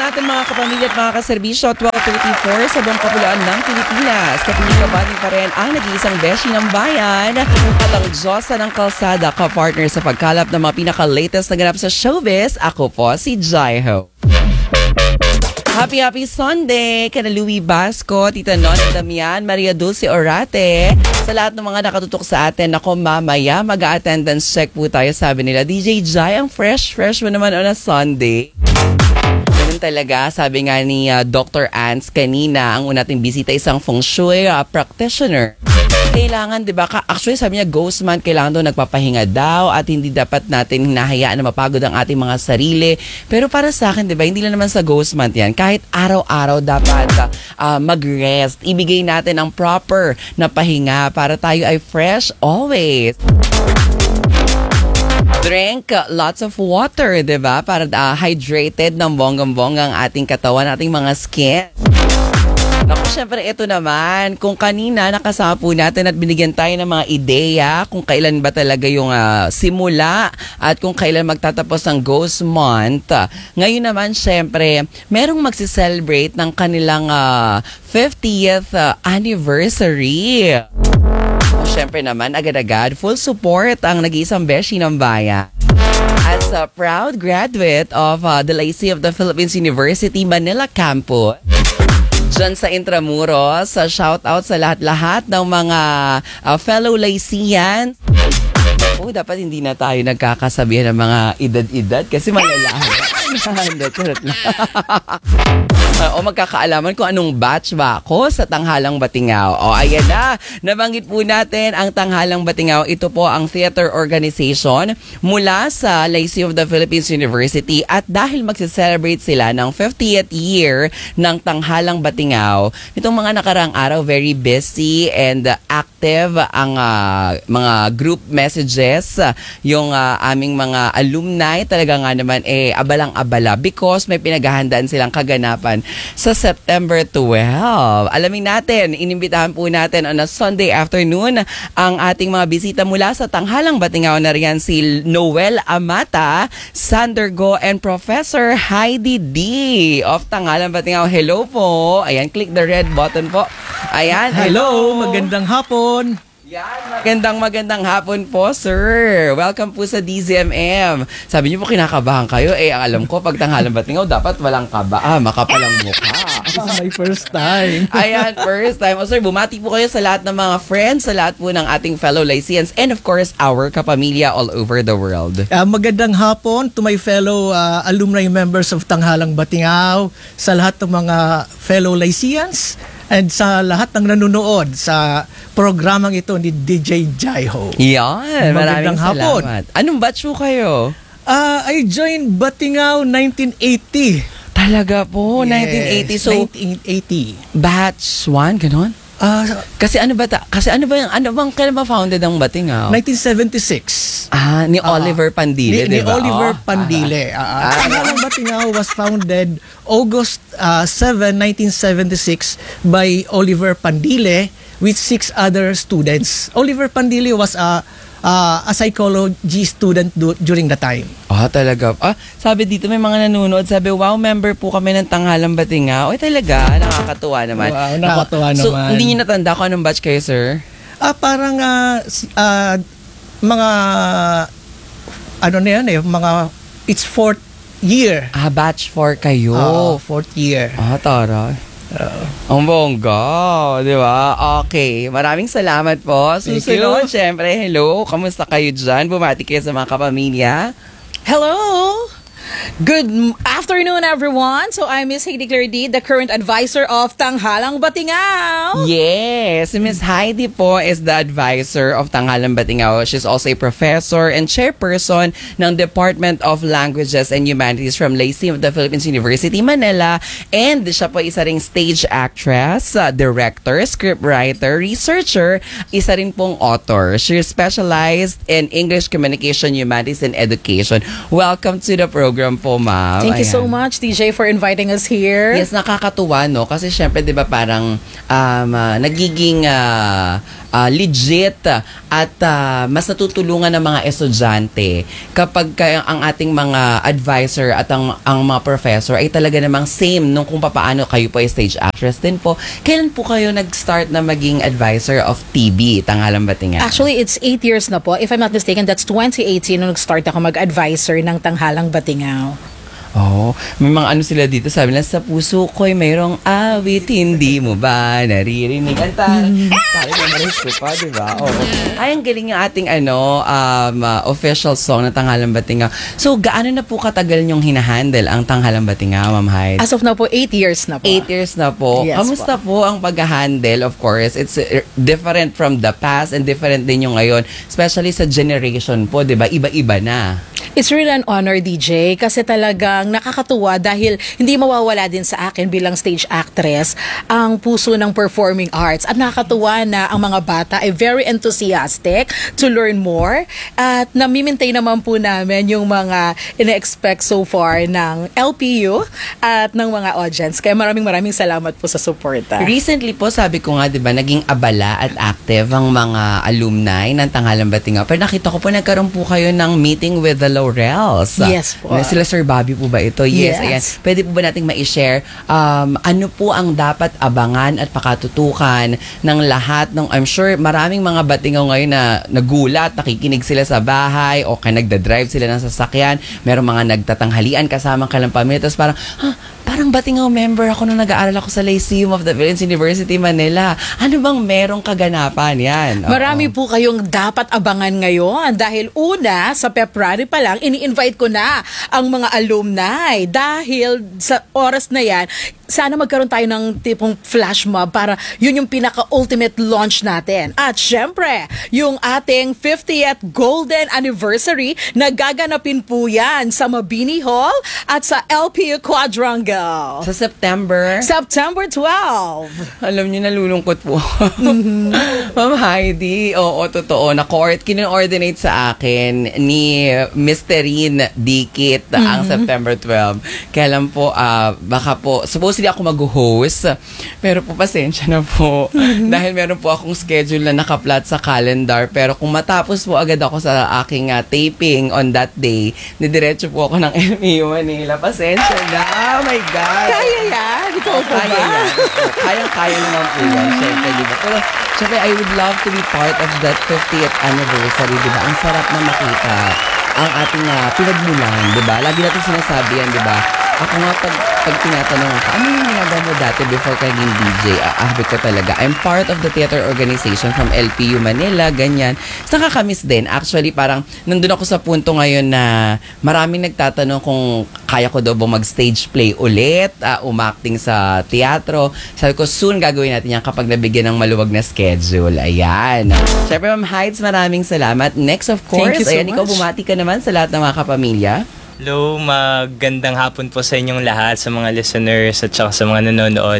natin mga kapamilya at mga kaserbisyo, 12:34 sa buong kapulaan ng Pilipinas. Kapiling pa rin ang nag-iisang beshi ng bayan at ang Diyosa ng kalsada, ka-partner sa pagkalap ng mga pinaka-latest na ganap sa showbiz. Ako po si Jaiho. Happy Sunday! Kana Louie Basco, Tita Non Damian, Maria Dulce Orate. Sa lahat ng mga nakatutok sa atin, ako mamaya mag-attendance check po tayo. Sabi nila, DJ Jai, ang fresh mo naman on a Sunday. Ganun talaga, sabi nga ni Dr. Ants kanina, ang una nating bisita isang feng shui practitioner. Kailangan, di ba? Actually, sabi niya, ghost month, kailangan daw nagpapahinga daw at hindi dapat natin hinahayaan na mapagod ang ating mga sarili. Pero para sa akin, di ba, hindi lang naman sa ghost month yan. Kahit araw-araw dapat mag-rest. Ibigay natin ang proper na pahinga para tayo ay fresh always. Drink lots of water, di ba? Para hydrated ng bonggang-bonggang ating katawan, ating mga skin. Naku, syempre, ito naman, kung kanina nakasama po natin at binigyan tayo ng mga ideya kung kailan ba talaga yung simula at kung kailan magtatapos ang Ghost Month. Ngayon naman, syempre, merong magsiselebrate ng kanilang 50th anniversary. Syempre naman, agad-agad, full support ang nag-iisang beshi ng bayan. As a proud graduate of the Lyceum of the Philippines University Manila Campus, dyan sa Intramuros, shout-out sa lahat-lahat ng mga fellow Lyceans. Oh, dapat hindi na tayo nagkakasabihan ng mga edad-edad kasi malalahan. O magkakaalaman kung anong batch ba ako sa Tanghalang Batingaw. O ayan na, nabanggit po natin ang Tanghalang Batingaw. Ito po ang theater organization mula sa Lyceum of the Philippines University at dahil magsiselebrate sila ng 50th year ng Tanghalang Batingaw, itong mga nakarang araw very busy and active ang mga group messages, yung aming mga alumni talaga nga naman abalang-abala because may pinaghahandaan silang kaganapan sa September 12. Alamin natin, inimbitahan po natin on a Sunday afternoon ang ating mga bisita mula sa Tanghalang Batingaw na riyan si Noel Amata, Sander Go, and Professor Heidi D. of Tanghalang Batingaw. Hello po. Ayan, click the red button po. Ayan, hello. Magandang hapon. Yan, magandang hapon po, sir. Welcome po sa DZMM. Sabi niyo po kinakabahan kayo. Ang alam ko, pag Tanghalang Batingaw, dapat walang kaba. Makapalang mukha. This is my first time. Ayan, first time. Sir, bumati po kayo sa lahat ng mga friends, sa lahat po ng ating fellow Lyceans, and of course, our kapamilya all over the world. Magandang hapon to my fellow alumni members of Tanghalang Batingaw, sa lahat ng mga fellow Lyceans, and sa lahat ng nanonood sa programang ito ni DJ Jaiho. Yan, maraming salamat. Anong batch po kayo? I joined Batingaw 1980. Talaga po, yes, 1980. So, 1980. Batch 1, ganon? Kasi ano bang kailan ba founded ang Batingaw? 1976. Ni Oliver Pandile, Ni diba? Oliver Pandile. Ang Batingaw was founded August 7, 1976 by Oliver Pandile with 6 other students. Oliver Pandile was a psychology student during the time. Talaga. Sabi dito may mga nanonood, sabi, wow, member po kami ng Tanghalang Batingaw. Talaga, nakakatuwa naman. Wow, nakakatuwa naman. So, hindi niyo natanda kung anong batch kayo, sir? Parang mga ano na yan mga it's 4th year. Batch 4 kayo. 4th year. Tara. Ang bongga, di ba? Okay, maraming salamat po. Susunod, syempre, hello, kamusta kayo dyan? Bumati kayo sa mga kapamilya. Hello! Good afternoon, everyone. So, I'm Miss Heidi Claire D, the current advisor of Tanghalang Batingaw. Yes, Miss Heidi po is the advisor of Tanghalang Batingaw. She's also a professor and chairperson ng Department of Languages and Humanities from Lyceum of the Philippines University, Manila. And siya po isa ring stage actress, director, scriptwriter, researcher, isa rin pong author. She specialized in English Communication, Humanities, and Education. Welcome to the program po, ma'am. Thank you so much, DJ, for inviting us here. Yes, nakakatuwa, no? Kasi syempre, di ba, parang nagiging legit at mas natutulungan ng mga estudyante kapag ang ating mga advisor at ang mga professor ay talaga namang same nung kung paano kayo po ay stage actress din po. Kailan po kayo nag-start na maging advisor of TB, Tanghalang Batingaw? Actually, it's 8 years na po. If I'm not mistaken, that's 2018 nung nag-start ako mag-advisor ng Tanghalang Batingaw. Oh, may mga ano sila dito, sabi nila, sa puso ko'y mayroong awit, hindi mo ba naririnig? Sabi na maris ko pa, di ba? Oh. Ay, ang galing yung ating official song na Tanghalang Batingaw. So, gaano na po katagal niyong hinahandle ang Tanghalang Batingaw, Ma'am Hyde? As of now po, 8 years na po. 8 years na po. Yes, Kamusta po ang pag-handle? Of course, it's different from the past and different din yung ngayon. Especially sa generation po, di ba? Iba-iba na. It's really an honor, DJ, kasi talagang nakakatuwa dahil hindi mawawala din sa akin bilang stage actress ang puso ng performing arts. At nakakatuwa na ang mga bata ay very enthusiastic to learn more at nami-maintain naman po namin yung mga ina-expect so far ng LPU at ng mga audience. Kaya maraming salamat po sa suporta. Recently po, sabi ko nga, di ba, naging abala at active ang mga alumni ng Tanghalang Batingaw. Pero nakita ko po, nagkaroon po kayo ng meeting with the Laurels. Yes po. Sila Sir Bobby po ba ito? Yes. Ayan. Pwede po ba nating ma-share ano po ang dapat abangan at pakatutukan ng lahat ng, I'm sure maraming mga Batingaw ngayon na nagulat, nakikinig sila sa bahay o kaya nagda-drive sila ng sasakyan, meron mga nagtatanghalian kasama kalang pamilya, tapos parang Batingaw member ako nung nag-aaral ako sa Lyceum of the Philippines University, Manila. Ano bang merong kaganapan yan? Marami po kayong dapat abangan ngayon dahil una, sa February pa lang, ini-invite ko na ang mga alumni dahil sa oras na yan, sana magkaroon tayo ng tipong flash mob para yun yung pinaka-ultimate launch natin. At syempre, yung ating 50th Golden Anniversary na gaganapin po yan sa Mabini Hall at sa LPU Quadrangle. Sa September? September 12. Alam niyo, nalulungkot po. Ma'am Heidi, oo, totoo. Kino-ordinate sa akin ni Misterine Dikit ang September 12. Kaya lang po, baka po, supposedly ako mag-host, pero po pasensya na po. Dahil meron po akong schedule na nakaplat sa calendar. Pero kung matapos po agad ako sa aking taping on that day, nidiretso po ako ng LPU Manila. Pasensya na. Oh my God. Kaya yan. Ikaw pa Kaya ba? yan. Kayang-kaya naman po yan. Siyempre, di ba? Pero, siyempre, I would love to be part of that 50th anniversary, di ba? Ang sarap na makita ang ating pinagmulan, di ba? Lagi natin sinasabi yan, di ba? Ako nga, pag tinatanong ako, ano yung ginagawa mo dati before ka naging DJ? Sabi ko talaga, I'm part of the theater organization from LPU Manila, ganyan. So, nakakamiss din. Actually, parang nandun ako sa punto ngayon na maraming nagtatanong kung kaya ko daw ba mag-stage play ulit, umacting sa teatro. Sabi ko, soon gagawin natin yan kapag nabigyan ng maluwag na schedule. Ayan. Siyempre, Ma'am Heights, maraming salamat. Next, of course, Thank you so ayan, ikaw much. bumati ka naman sa lahat ng mga kapamilya. Hello, magandang hapon po sa inyong lahat, sa mga listeners at saka sa mga nanonood.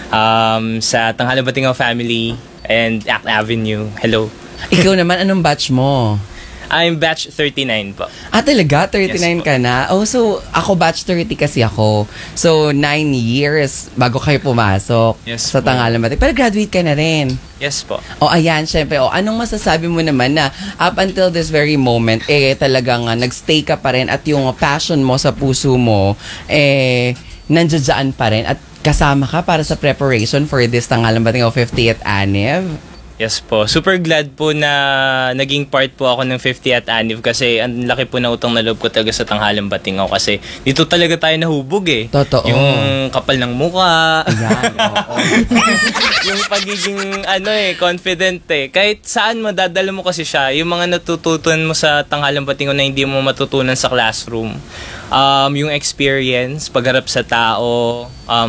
Sa Tanghalang Batingaw family and Act Avenue, hello. Ikaw naman, anong batch mo? I'm batch 39 po. Talaga? 39 Yes po. ka na? Oh, so ako batch 30 kasi ako. So, 9 years bago kayo pumasok Yes sa po. Tanghalang Batingaw. Pero graduate ka na rin. Yes po. Ayan, syempre. Anong masasabi mo naman na up until this very moment, talagang nagstay ka pa rin at yung passion mo sa puso mo, nandiyan pa rin at kasama ka para sa preparation for this Tanghalang Batingaw 50th Anniv? Yes po. Super glad po na naging part po ako ng 50th Anniv kasi ang laki po na utang na loob ko talaga sa Tanghalang Batingaw kasi dito talaga tayo nahubog eh. Totoo. Yung kapal ng muka. Ayan, oo. Yung pagiging confident eh. Kahit saan madadala mo kasi siya, yung mga natututunan mo sa Tanghalang Batingaw na hindi mo matutunan sa classroom. Yung experience, pagharap sa tao,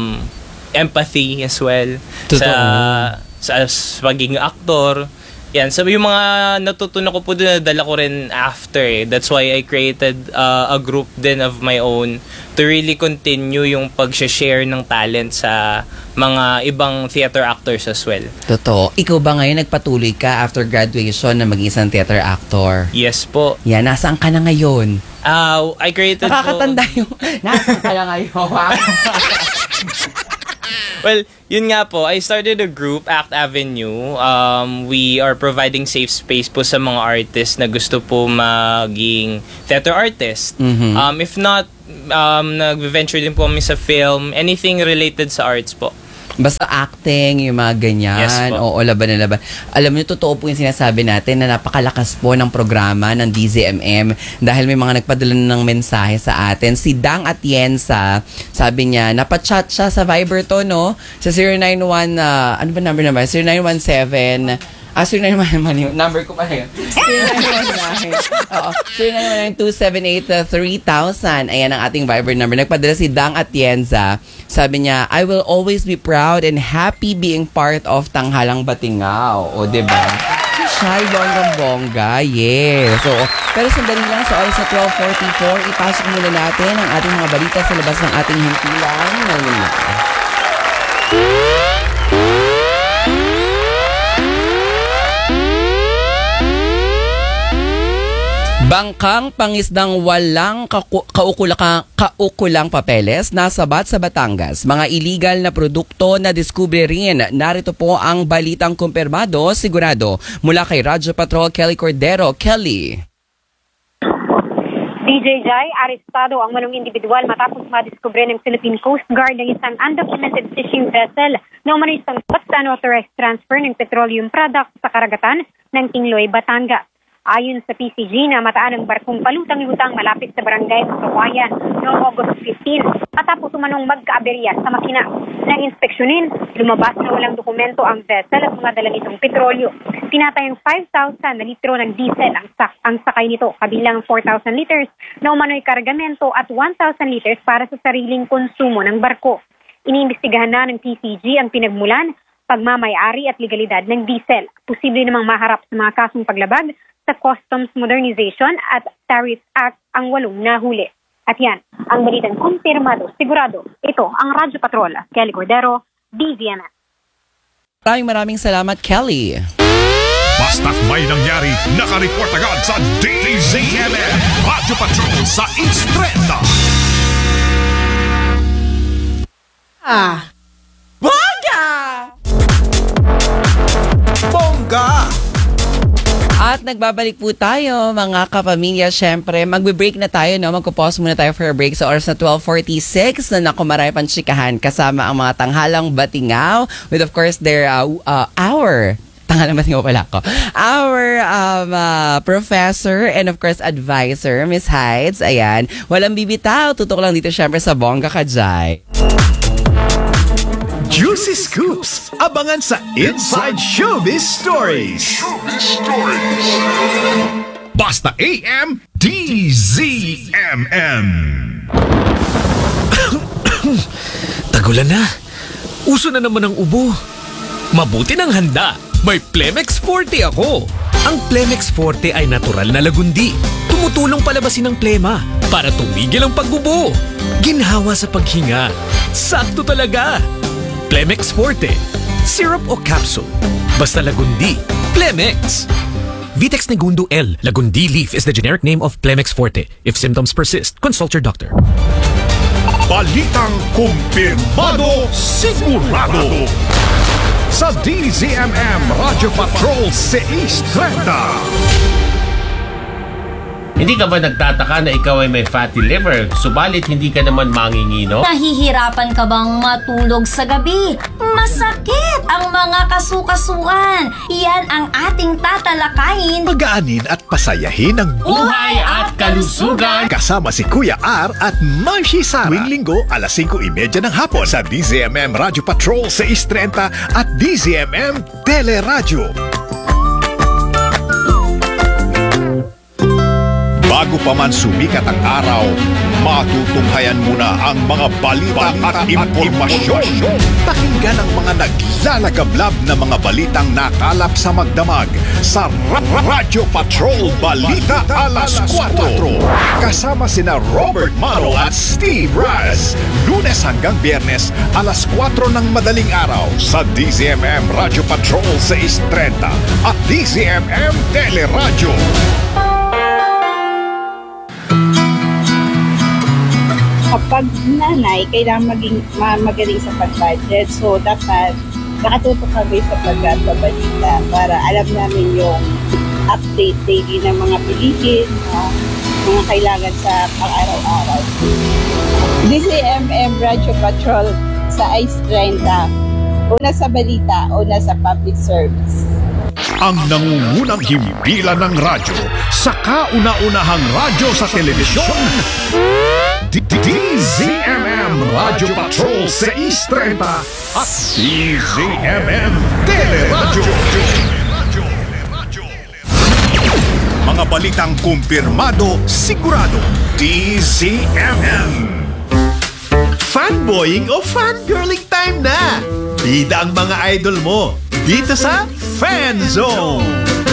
empathy as well. Totoo. Sa pagiging aktor. Yan, sabi yung mga natutunan ko po doon, dala ko rin after eh. That's why I created a group din of my own to really continue yung pag-share ng talent sa mga ibang theater actors as well. Totoo. Ikaw ba ngayon nagpatuloy ka after graduation na maging isang theater actor? Yes po. Yan, nasaan ka na ngayon? I created Nakakatanda yung nasaan ka na ngayon? Well, yun nga po, I started a group, Act Avenue. We are providing safe space po sa mga artists na gusto po maging theater artist. If not, nag-venture din po kami sa film, anything related sa arts po. Basta acting, yung mga ganyan. Yes po. Oo, laban na laban. Alam niyo, totoo po yung sinasabi natin na napakalakas po ng programa ng DZMM dahil may mga nagpadala ng mensahe sa atin. Si Dang Atienza, sabi niya, napachat siya sa Viber to, no? Sa 091, ano ba number naman? 0917, 0919, number ko pa yun. 0919. Oo, 0919-278-3000. Ayan ang ating Viber number. Nagpadala si Dang Atienza. Sabi niya, I will always be proud and happy being part of Tanghalang Batingao. O, diba? Si Shai, bonggang-bongga. Yes. So, pero sandali lang sa oras na 12:44, ipasok muna natin ang ating mga balita sa labas ng ating himpilan. Ngayon na. Bangkang pangisdang walang kaukulang papeles nasabat sa Batangas. Mga illegal na produkto na diskubre rin. Narito po ang balitang kumpirmado, sigurado. Mula kay Radyo Patrol Kelly Cordero. Kelly. DJ Jai, arestado ang manong individual matapos madiskubre ng Philippine Coast Guard ng isang undocumented fishing vessel na umano'y sangkot sa unauthorized transfer ng petroleum products sa karagatan ng Tingloy, Batangas. Ayon sa PCG, namataan ang barkong palutang-lutang malapit sa barangay Kawayan noong August 15 matapos umanong magkaaberya sa makina. Nang inspeksyonin, lumabas na walang dokumento ang vessel at mga dala nitong petrolyo. Tinatayang 5,000 na litro ng diesel ang sakay nito, kabilang 4,000 liters na umano'y kargamento at 1,000 liters para sa sariling konsumo ng barko. Iniimbestigahan na ng PCG ang pinagmulan, pagmamayari at legalidad ng diesel. Posible namang maharap sa mga kasong paglabag sa Customs Modernization at Tariff Act ang 8 nahuli. At yan, ang balitang kumpirmado, sigurado. Ito ang Radyo Patrol, Kelly Cordero, DZMM. Maraming salamat, Kelly. Basta't may nangyari, nakareport agad sa DZMM Radyo Patrol sa East 30. Bongga! Bongga! At nagbabalik po tayo, mga kapamilya. Siyempre, magbe-break na tayo, no? Magpo-pause muna tayo for a break sa oras na 12:46 na naku, marami pang chikahan kasama ang mga tanghalang batingaw with, of course, their tanghalang batingaw pala ako. Our professor and, of course, advisor, Miss Hides. Ayan, walang bibitaw. Tutok lang dito, siyempre, sa Bongga Ka Jai. Juicy Scoops! Abangan sa Inside Showbiz Stories! Basta AM DZMM. Tagulan na. Uso na naman ang ubo. Mabuti ng handa. May Plemex Forte ako. Ang Plemex Forte ay natural na lagundi. Tumutulong palabasin ang plema para tumigil ang pagbubo. Ginhawa sa paghinga. Sakto talaga. Plemex Forte. Syrup o capsule. Basta lagundi. Plemex. Vitex Negundo L. Lagundi leaf is the generic name of Plemex Forte. If symptoms persist, consult your doctor. Balitang kumpirmado, sigurado. Sa DZMM Radyo Patrol sa East 30. Hindi ka ba nagtataka na ikaw ay may fatty liver, subalit hindi ka naman mangingino? Nahihirapan ka bang matulog sa gabi? Masakit ang mga kasukasuan. Yan ang ating tatalakayin. Pagaanin at pasayahin ang Buhay at kalusugan! kasama si Kuya R at Marcy Sara. Tuwing linggo, alas 5:30 ng hapon sa DZMM Radyo Patrol sa East 30 at DZMM Teleradyo. Bago pa man sumikat ang araw, matutunghayan muna ang mga balita at impormasyon. Pakinggan ang mga naglalagablab na mga balitang nakalap sa magdamag sa Radyo Patrol Balita Alas 4. Kasama sina Robert Maro at Steve Raz. Lunes hanggang Biyernes, alas 4 ng madaling araw sa DZMM Radyo Patrol sa East 30 at DZMM Teleradyo. kapag nanay, kailangan magaling sa pag-budget. So, dapat nakatutok kami sa pagbabalita para alam namin yung update daily ng mga bilihin, mga kailangan sa pang-araw-araw. DCMM Radio Patrol sa ICE 30. Una sa balita, una sa public service. Ang nangungunang himpilan ng radyo sa kauna-unahang radyo sa telebisyon. DZMM Radio Patrol 630 at DZMM Teleradyo. Mga balitang kumpirmado, sigurado. DZMM. Fanboying o fangirling time na! Bida ang mga idol mo dito sa Fan Zone!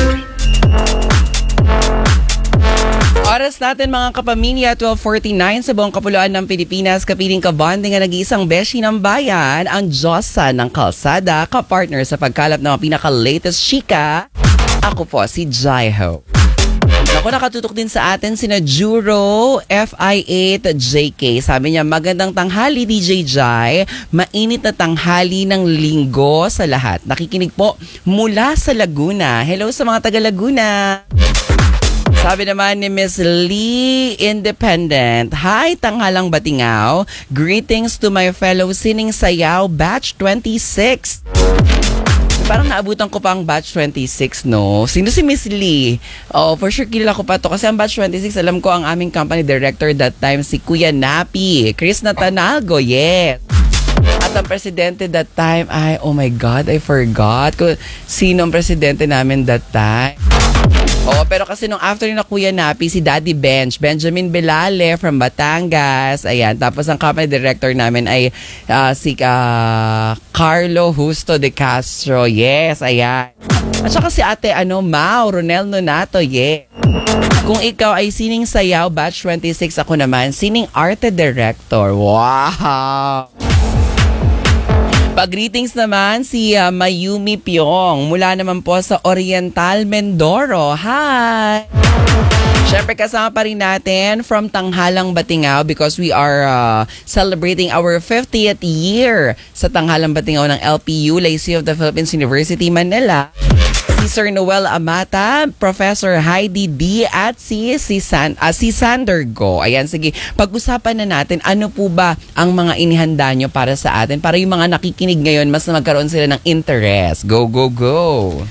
Oras natin mga kapamilya, 12:49 sa buong kapuluan ng Pilipinas. Kapiling kabonding nga nag-iisang beshi ng bayan, ang Diyosa ng Kalsada, kapartner sa pagkalap ng pinaka-latest chika. Ako po si Jaiho. Ako nakatutok din sa atin sina Juro, FI8, JK. Sabi niya, magandang tanghali DJ Jai. Mainit na tanghali ng linggo sa lahat. Nakikinig po mula sa Laguna. Hello sa mga taga Laguna. Sabi naman ni Miss Lee Independent, hi, tanghalang Batingaw. Greetings to my fellow Sining Sayaw Batch 26. Parang naabutan ko pa ang batch 26, no? Sino si Miss Lee? Oh, for sure kilala ko pa to. Kasi ang batch 26, alam ko ang aming company director that time, si Kuya Napi. Chris Natanalgo, yes. At ang presidente that time, ay, oh my God, I forgot. Sino ang presidente namin that time? Oh, pero kasi nung after na Kuya Napi, si Daddy Benjamin Belale from Batangas. Ayan, tapos ang company director namin ay si Carlo Justo de Castro. Yes, ayan. At saka si Ate Mau Ronel Nonato, yeah. Kung ikaw ay Sining Sayaw Batch 26, ako naman Sining Arte Director. Wow! Pag-greetings naman si Mayumi Pyong mula naman po sa Oriental Mindoro. Hi! Siyempre kasama pa rin natin from Tanghalang Batingaw because we are celebrating our 50th year sa Tanghalang Batingaw ng LPU, Lyceum of the Philippines University, Manila. Si Sir Noel Amata, Professor Heidi D. at si Sander Go. Ayan, sige. Pag-usapan na natin, ano po ba ang mga inihanda nyo para sa atin? Para yung mga nakikinig ngayon, mas magkaroon sila ng interest. Go, go, go!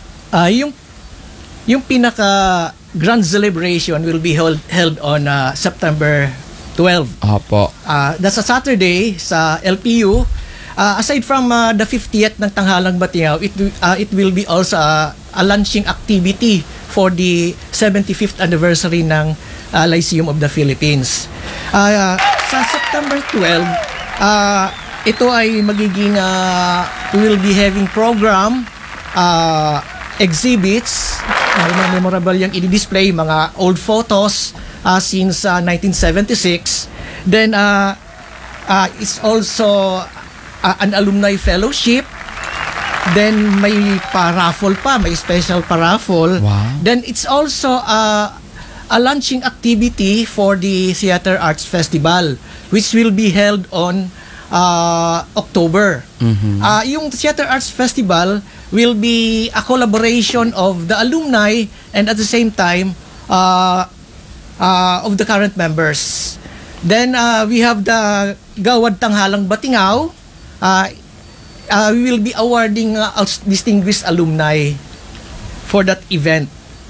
Yung pinaka grand celebration will be held on September 12. Opo. That's a Saturday sa LPU. Aside from the 50th ng Tanghalang Batingaw, it will be also a launching activity for the 75th anniversary ng Lyceum of the Philippines. Sa September 12, ito ay magiging, we will be having program, exhibits, mga memorable yung i-display, mga old photos since 1976. Then, it's also an alumni fellowship. Then may pa-raffle pa, may special pa-raffle. Wow. Then it's also a launching activity for the Theater Arts Festival, which will be held on October. Mm-hmm. Yung Theater Arts Festival will be a collaboration of the alumni and at the same time of the current members. Then we have the Gawad Tanghalang Batingaw. We will be awarding distinguished alumni for that event.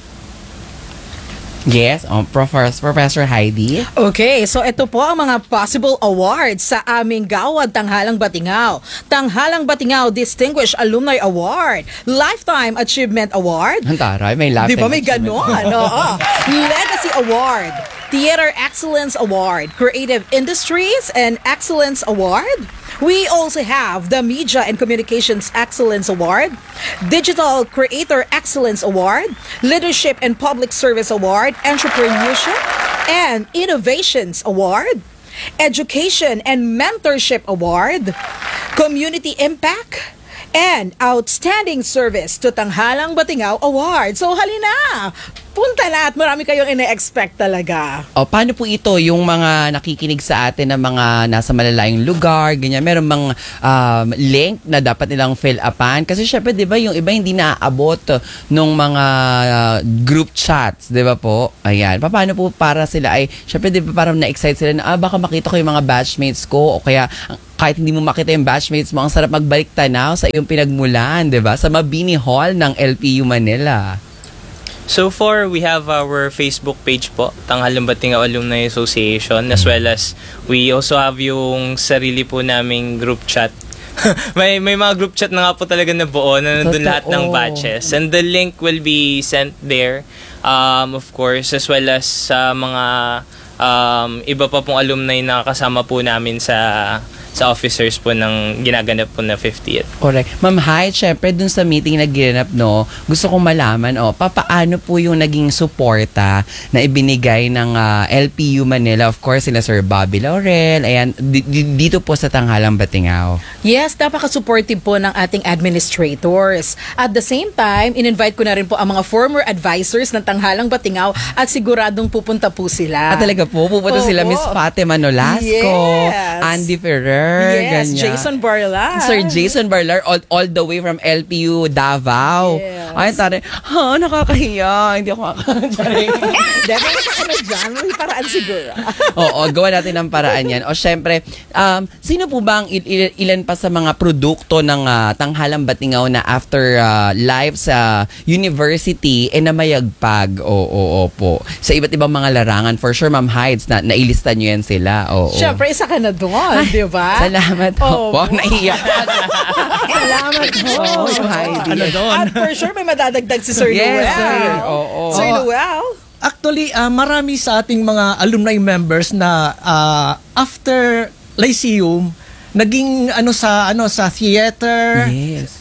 Yes, Professor Heidi. Okay, so ito po ang mga possible awards sa aming Gawad Tanghalang Batingaw. Tanghalang Batingaw Distinguished Alumni Award, Lifetime Achievement Award. Ang taray, may lifetime. Di ba may ganon? Oo. Legacy Award, Theater Excellence Award, Creative Industries and Excellence Award. We also have the Media and Communications Excellence Award, Digital Creator Excellence Award, Leadership and Public Service Award, Entrepreneurship and Innovations Award, Education and Mentorship Award, Community Impact, and Outstanding Service to Tanghalang Batingaw Award. So halina, punta na at marami kayong ine-expect talaga. O, paano po ito yung mga nakikinig sa atin na mga nasa malalayong lugar, ganyan, meron bang link na dapat nilang fill upan? Kasi syempre, di ba, yung iba hindi naaabot nung mga group chats, di ba po? Ayan, paano po para sila ay, syempre, di ba, parang na-excite sila na, baka makita ko yung mga batchmates ko, o kaya, kahit hindi mo makita yung batchmates mo, ang sarap magbalik tanaw sa iyong pinagmulan, di ba? Sa Mabini Hall ng LPU Manila. So far, we have our Facebook page po, Tanghalang Batingaw Alumni Association, as well as we also have yung sarili po naming group chat. may mga group chat na nga po talaga na buo na nandun lahat ng batches. And the link will be sent there, of course, as well as sa mga iba pa pong alumni na kasama po namin sa officers po ng ginaganap po na 50th. Correct. Ma'am Hyde, syempre dun sa meeting na ginanap, no, gusto kong malaman, papaano po yung naging suporta na ibinigay ng LPU Manila, of course, sila Sir Bobby Laurel, ayan, dito po sa Tanghalang Batingaw. Yes, napaka-supportive po ng ating administrators. At the same time, in-invite ko na rin po ang mga former advisors ng Tanghalang Batingaw at siguradong pupunta po sila. Talaga po, pupunta sila Miss Fatima Nolasco, Yes. Andy Ferrer, Yes, ganyan. Jason Barlar. Sir Jason Barlar, all the way from LPU Davao. Yes. Ay, tari, nakakahiya. Hindi ako makakahiya. Debe ka na dyan, may paraan siguro. Oo, gawa natin ng paraan yan. O syempre, sino po ba ang ilan pa sa mga produkto ng Tanghalang Batingaw na after live sa university namayagpag? Oo po. Sa iba't ibang mga larangan. For sure, Ma'am Hides, na nailista nyo yan sila. Oo. Siyempre, isa ka na doon, di ba? Salamat po. Oh, Naiiyak. Salamat po. Heidi. At for sure, may madadagdag si Sir Yes, Noel. sir. Oo. Sir Noel? Actually, marami sa ating mga alumni members na after Lyceum naging sa theater, Yes.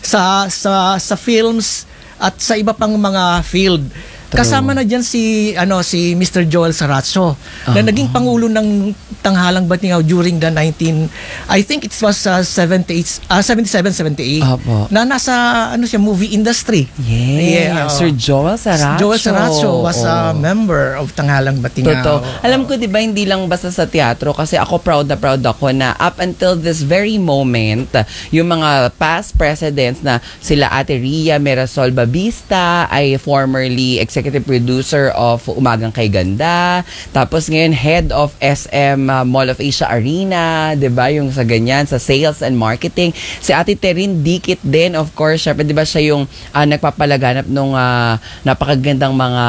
sa films at sa iba pang mga field. Kasama na diyan si Mr. Joel Saracho na naging pangulo ng Tanghalang Batingaw during the I think it was 77, 78. Opo. Na nasa movie industry. Yes. Sir Joel Saracho. Joel Saracho was a member of Tanghalang Batingaw. Totoo. Alam ko, di ba, hindi lang basta sa teatro, kasi ako proud ako na up until this very moment, yung mga past presidents na sila Ate Ria Merasol Babista ay formerly executive producer of Umagang Kay Ganda. Tapos ngayon, head of SM Mall of Asia Arena, di ba, yung sa ganyan, sa sales and marketing. Si Ate Terin Dikit din, of course, syempre, di ba, siya yung nagpapalaganap nung napakagandang mga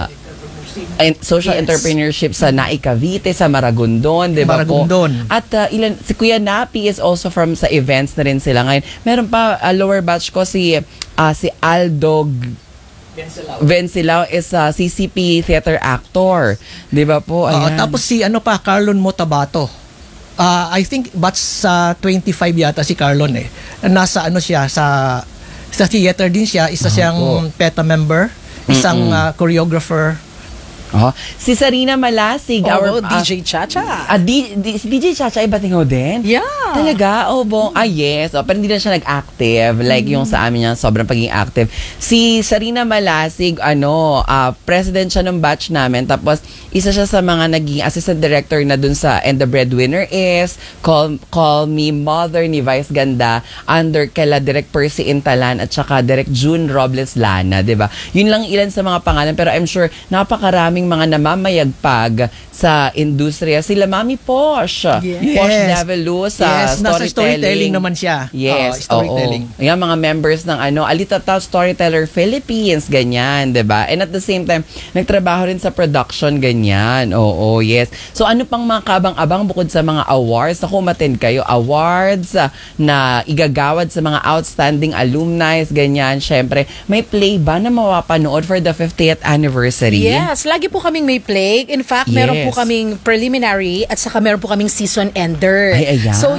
social entrepreneurship sa Naik Cavite, sa Maragondon, di ba po? At si Kuya Napi is also from sa events na rin sila ngayon. Meron pa, lower batch ko, si Aldo Vensilao is a CCP theater actor. Di ba po? Ayan. Tapos si Carlon Motabato. I think batch 25 yata si Carlon eh. Nasa siya sa theater din siya. Isa siyang PETA member, isang choreographer. Si Sarina Malasig, our DJ Chacha. Si DJ Chacha ay Batingaw din? Yeah. Talaga? Yes. Pero hindi na siya nag-active. Like yung sa amin niya, sobrang pagiging active. Si Sarina Malasig, president siya ng batch namin. Tapos, isa siya sa mga naging assistant director na dun sa And the Breadwinner is Call Me Mother ni Vice Ganda under kala Direk Percy Intalan at saka Direk June Robles Lana, diba? Yun lang ilan sa mga pangalan, pero I'm sure napakaraming mga namamayagpag sa industriya. Sila Mami Posh. Yes. Posh Davelu sa nasa storytelling naman siya. Yes. Storytelling. Ayan, mga members ng Alitataw Storyteller Philippines, ganyan, diba? And at the same time, nagtrabaho rin sa production, ganyan. Yes. So ano pang mga kabang-abang bukod sa mga awards? Naku, umattend kayo. Awards na igagawad sa mga outstanding alumni, ganyan. Syempre, may play ba na mapapanood for the 50th anniversary? Yes, lagi po kaming may play. In fact, meron po kaming preliminary at saka meron po kaming season ender. Ay, ayan. So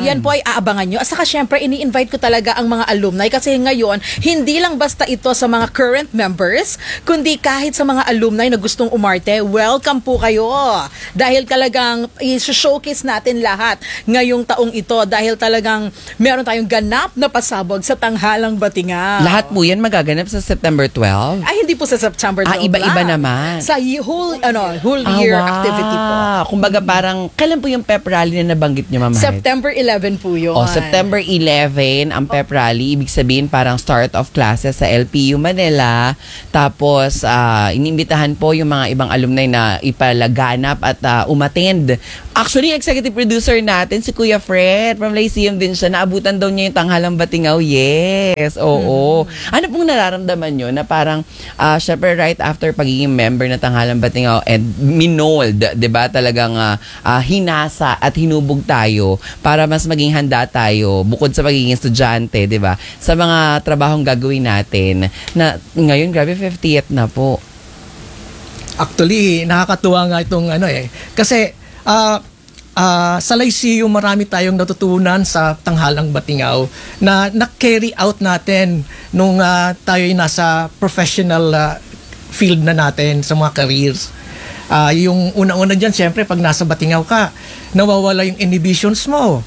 Yan po ay aabangan nyo. At saka syempre, ini-invite ko talaga ang mga alumni kasi ngayon, hindi lang basta ito sa mga current members, kundi kahit sa mga alumni na gustong umarte, welcome po kayo. Dahil talagang i-showcase natin lahat ngayong taong ito dahil talagang meron tayong ganap na pasabog sa Tanghalang Batingaw. Lahat po yan magaganap sa September 12? Ay, hindi po sa September 12 iba-iba lang. naman. Sa whole year activity po. Kumbaga parang, kailan po yung pep rally na nabanggit niyo, Ma'am Hyde? September 11 po yun. September 11 ang pep rally. Ibig sabihin parang start of classes sa LPU Manila. Tapos, inimbitahan po yung mga ibang alumni na ipalaganap at umattend. Actually, executive producer natin, si Kuya Fred, from Lyceum din siya. Naabutan daw niya yung Tanghalang Batingaw. Yes, oo. Ano pong nararamdaman nyo na parang, syempre right after pagiging member na Tanghalang Batingaw and minold, 'di ba? Talagang hinasa at hinubog tayo para mas maging handa tayo bukod sa pagiging estudyante, 'di ba? Sa mga trabahong gagawin natin na ngayon grabe 50th na po. Actually, nakakatuwa nga itong kasi sa Lyceum marami tayong natutunan sa Tanghalang Batingaw na na-carry out natin nung tayo nasa professional field na natin sa mga careers. Yung una-una dyan, siyempre, pag nasa Batingaw ka, nawawala yung inhibitions mo.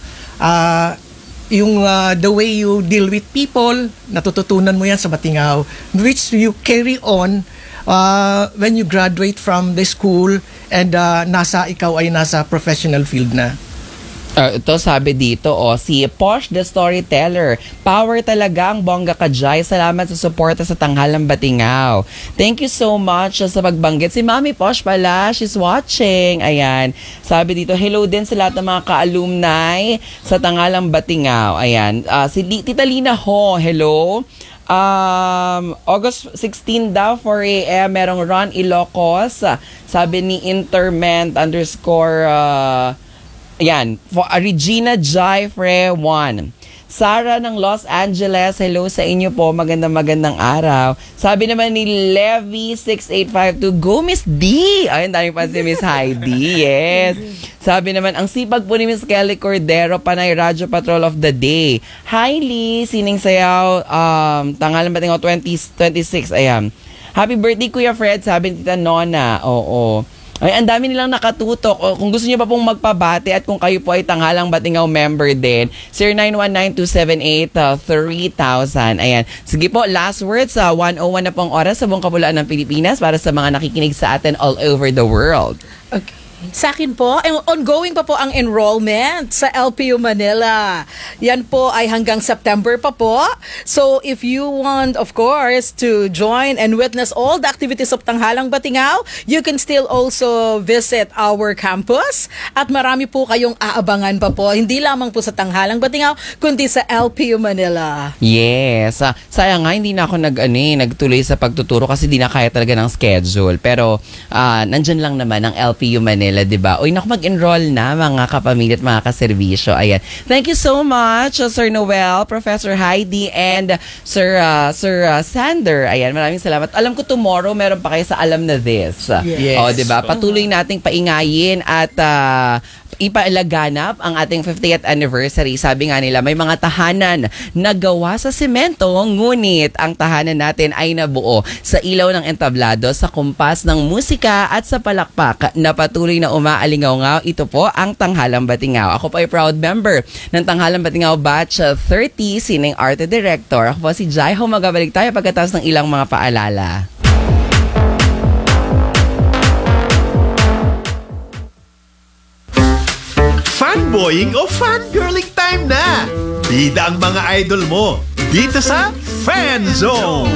The way you deal with people, natututunan mo yan sa Batingaw, which you carry on when you graduate from the school and ikaw ay nasa professional field na. Ito sabi dito, si Posh the Storyteller. Power talaga ang bongga ka, Jai. Salamat sa suporta sa Tanghalang Batingaw. Thank you so much sa pagbanggit. Si Mami Posh pala, she's watching. Ayan. Sabi dito, hello din sa lahat ng mga ka-alumni sa Tanghalang Batingaw. Ayan. Si Tita Lina Ho, hello. August 16 daw, 4 a.m. merong Ron Ilocos. Sabi ni Interment _ Ayan, Regina Jai Fre 1. Sarah ng Los Angeles, hello sa inyo po. Magandang araw. Sabi naman ni Levy 6852, go Miss D. Ayun, dami pa si Miss Heidi. Yes. Sabi naman, ang sipag po ni Miss Kelly Cordero, Panay Radyo Patrol of the Day. Hi Lee, sining sayaw, Tanghalang Batingaw 2026. Ayan. Happy birthday Kuya Fred, sabi ni Tita Nona. Oo. Ay, ang dami nilang nakatutok. Kung gusto niyo pa pong magpabati at kung kayo po ay Tanghalang Batingaw member din, 0919-278-3000. Ayan. Sige po, last words. 1:01 na pong oras sa buong kapuluan ng Pilipinas para sa mga nakikinig sa atin all over the world. Okay. Sa akin po, ongoing pa po ang enrollment sa LPU Manila. Yan po ay hanggang September pa po. So if you want, of course, to join and witness all the activities of Tanghalang Batingaw, you can still also visit our campus. At marami po kayong aabangan pa po. Hindi lamang po sa Tanghalang Batingaw, kundi sa LPU Manila. Yes. Sayang nga, hindi na ako nagtuloy sa pagtuturo kasi di na kaya talaga ng schedule. Pero nandyan lang naman ang LPU Manila. Diba? Uy, naku, mag-enroll na mga kapamilya at mga kaservisyo. Ayan. Thank you so much, Sir Noel, Professor Heidi, and Sir Sander. Ayan, maraming salamat. Alam ko tomorrow meron pa kayo sa Alam na This. Yes. Diba? Patuloy nating paingayin at ipalaganap ang ating 50th anniversary. Sabi nga nila, may mga tahanan na gawa sa semento, ngunit ang tahanan natin ay nabuo sa ilaw ng entablado, sa kumpas ng musika at sa palakpak na patuloy na umaalingaw-ngaw. Ito po ang Tanghalang Batingaw. Ako po ay proud member ng Tanghalang Batingaw Batch 30, sining Arte Director. Ako po si Jai Ho. Magabalik tayo pagkatapos ng ilang mga paalala. Fanboying o fangirling time na! Bida ang mga idol mo dito sa Fan Zone!